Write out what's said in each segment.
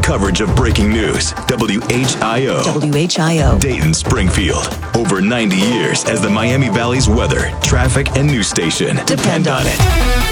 coverage of breaking news. WHIO. WHIO. Dayton, Springfield. Over 90 years as the Miami Valley's weather, traffic, and news station. Depend on it.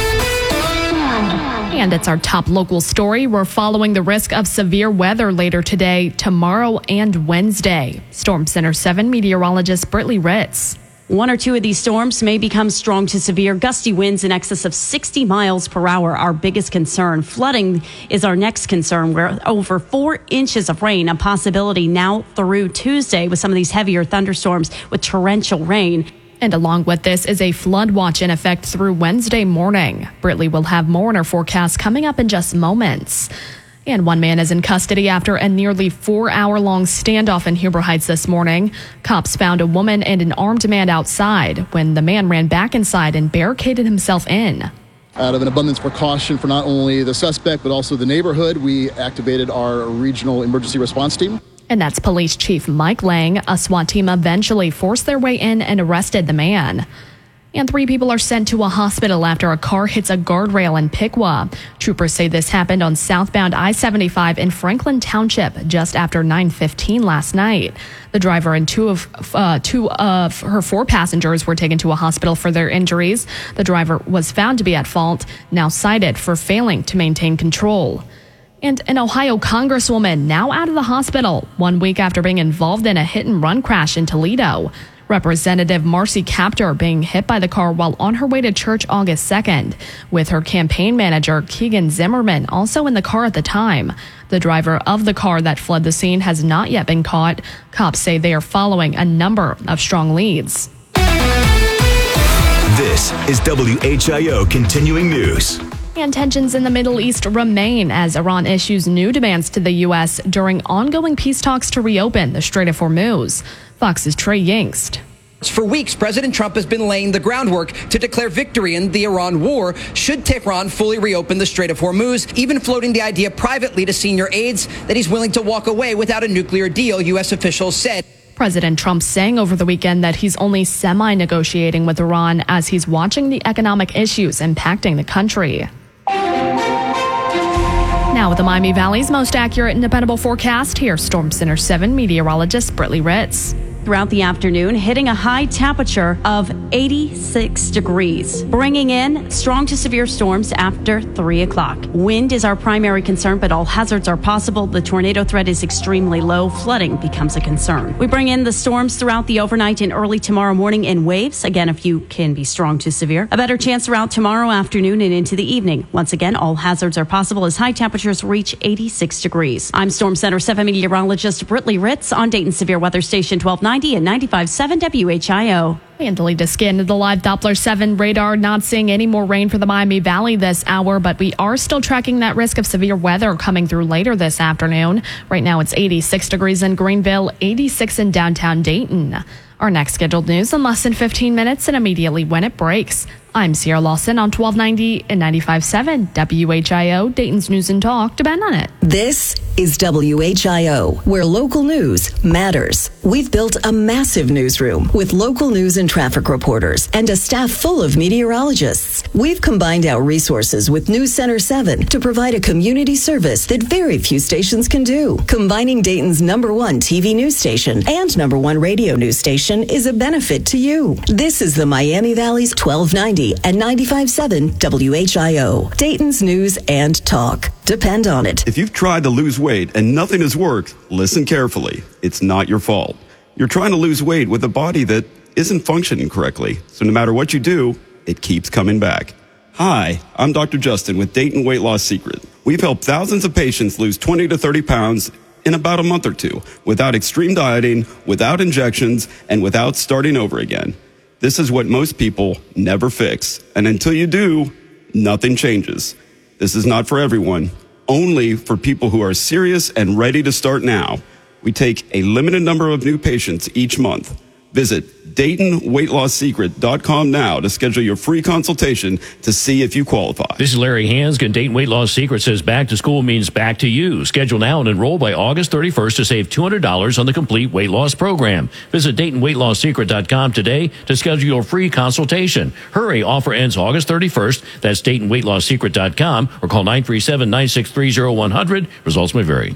And it's our top local story. We're following the risk of severe weather later today, tomorrow, and Wednesday. Storm Center 7 meteorologist Brittany Ritz. One or two of these storms may become strong to severe. Gusty winds in excess of 60 miles per hour, our biggest concern. Flooding is our next concern, where over 4 inches of rain, a possibility now through Tuesday with some of these heavier thunderstorms with torrential rain. And along with this is a flood watch in effect through Wednesday morning. Britley will have more in her forecast coming up in just moments. And one man is in custody after a nearly 4-hour-long standoff in Huber Heights this morning. Cops found a woman and an armed man outside when the man ran back inside and barricaded himself in. Out of an abundance of precaution for not only the suspect, but also the neighborhood, we activated our regional emergency response team. And that's Police Chief Mike Lang. A SWAT team eventually forced their way in and arrested the man. And 3 people are sent to a hospital after a car hits a guardrail in Piqua. Troopers say this happened on southbound I-75 in Franklin Township just after 9:15 last night. The driver and two of her 4 passengers were taken to a hospital for their injuries. The driver was found to be at fault, now cited for failing to maintain control. And an Ohio congresswoman now out of the hospital 1 week after being involved in a hit-and-run crash in Toledo. Representative Marcy Kaptur being hit by the car while on her way to church August 2nd, with her campaign manager Keegan Zimmerman also in the car at the time. The driver of the car that fled the scene has not yet been caught. Cops say they are following a number of strong leads. This is WHIO Continuing News. And tensions in the Middle East remain as Iran issues new demands to the U.S. during ongoing peace talks to reopen the Strait of Hormuz. Fox's Trey Yingst. For weeks, President Trump has been laying the groundwork to declare victory in the Iran war should Tehran fully reopen the Strait of Hormuz, even floating the idea privately to senior aides that he's willing to walk away without a nuclear deal, U.S. officials said. President Trump saying over the weekend that he's only semi-negotiating with Iran as he's watching the economic issues impacting the country. Now with the Miami Valley's most accurate and dependable forecast, here's Storm Center 7 meteorologist Brittany Ritz. Throughout the afternoon, hitting a high temperature of 86 degrees, bringing in strong to severe storms after 3 o'clock. Wind is our primary concern, but all hazards are possible. The tornado threat is extremely low. Flooding becomes a concern. We bring in the storms throughout the overnight and early tomorrow morning in waves. Again, a few can be strong to severe. A better chance throughout tomorrow afternoon and into the evening. Once again, all hazards are possible as high temperatures reach 86 degrees. I'm Storm Center 7 meteorologist Brittany Ritz on Dayton Severe Weather Station 1290. And 95.7 WHIO. And latest scan of the live Doppler 7 radar. Not seeing any more rain for the Miami Valley this hour, but we are still tracking that risk of severe weather coming through later this afternoon. Right now it's 86 degrees in Greenville, 86 in downtown Dayton. Our next scheduled news in less than 15 minutes and immediately when it breaks. I'm Sierra Lawson on 1290 and 95.7 WHIO, Dayton's News and Talk. Depend on it. This is WHIO, where local news matters. We've built a massive newsroom with local news and traffic reporters and a staff full of meteorologists. We've combined our resources with News Center 7 to provide a community service that very few stations can do. Combining Dayton's #1 TV news station and #1 radio news station is a benefit to you. This is the Miami Valley's 1290 and 95.7 WHIO, Dayton's News and Talk. Depend on it. If you've tried to lose weight and nothing has worked, listen carefully. It's not your fault. You're trying to lose weight with a body that isn't functioning correctly. So no matter what you do, it keeps coming back. Hi, I'm Dr. Justin with Dayton Weight Loss Secret. We've helped thousands of patients lose 20 to 30 pounds in about a month or two without extreme dieting, without injections, and without starting over again. This is what most people never fix. And until you do, nothing changes. This is not for everyone, only for people who are serious and ready to start now. We take a limited number of new patients each month. Visit DaytonWeightLossSecret.com now to schedule your free consultation to see if you qualify. This is Larry Hanskin. Dayton Weight Loss Secret says back to school means back to you. Schedule now and enroll by August 31st to save $200 on the complete weight loss program. Visit DaytonWeightLossSecret.com today to schedule your free consultation. Hurry, offer ends August 31st. That's DaytonWeightLossSecret.com or call 937-963-0100. Results may vary.